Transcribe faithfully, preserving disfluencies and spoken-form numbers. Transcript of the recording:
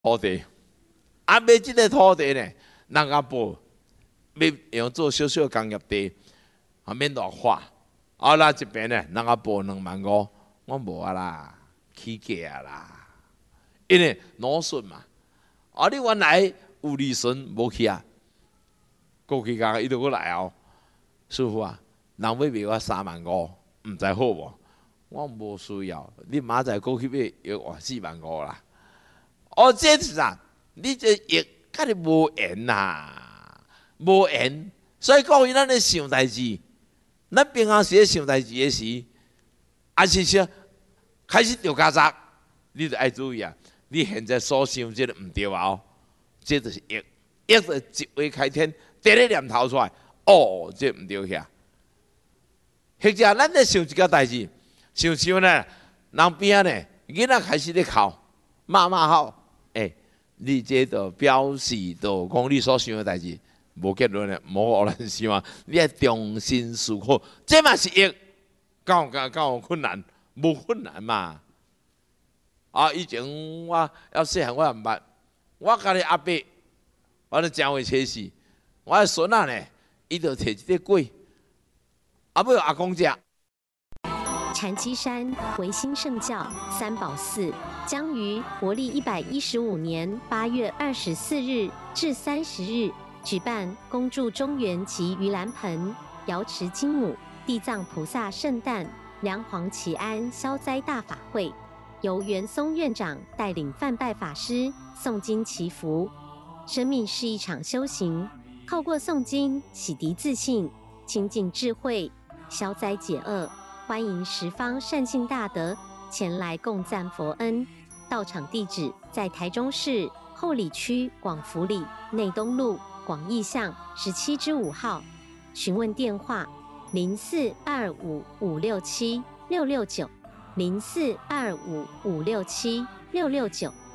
土地，啊，买即个土地呢，人家报要用做小小工业地，啊，免偌花。啊，那这边呢，人家报两万五，我无啊啦，起价啊啦，因为农损嘛。啊，你原来有利润无去啊？过去讲伊就过来哦，师傅啊，人要卖我三万五，毋知好无？我无需要，你明仔过去买要换四万五啦。哦，这是啥？你这业甲你无缘呐，无缘。所以讲，伊咱咧想代志，咱平常时咧想代志的时，啊是说开始着加杂，你着爱注意啊。你现在所想这个毋对啊，这就是业，业就一way开天，第一念头出来，哦，这毋对遐。或者咱咧想一个代志，想想呢，人边呢，囡仔开始咧哭，骂骂好。诶、欸，你这就表示着讲你所想的代志无结论的，无互咱想，你要重新思考，这嘛是业，敢有敢有困难？无困难嘛。啊，以前我要细汉我也毋捌，我家己阿伯，我咧真会切死，我的孙仔呢，伊就摕一个粿，啊，要阿公食。 禅七山维新圣教三宝寺将于国历一百一十五年八月二十四日至三十日举办恭祝中元及盂兰盆、瑶池金母、地藏菩萨圣诞、梁皇祈安消灾大法会，由元松院长带领范拜法师诵经祈福。生命是一场修行，透过诵经洗涤自信，亲近智慧，消灾解厄。欢迎十方善信大德前来共赞佛恩。到场地址在台中市后里区广福里内东路广义巷十七之五号。询问电话：零四二五五六七六六九零四二五五六七六六九。